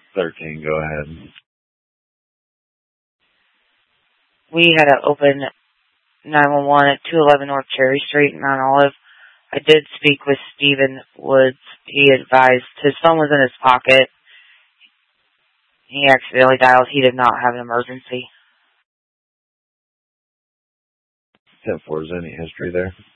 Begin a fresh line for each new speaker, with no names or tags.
13, go ahead.
We had an open 911 at 211 North Cherry Street in Mount Olive. I did speak with Stephen Woods. He advised his phone was in his pocket. He accidentally dialed. He did not have an emergency.
10-4, is there any history there?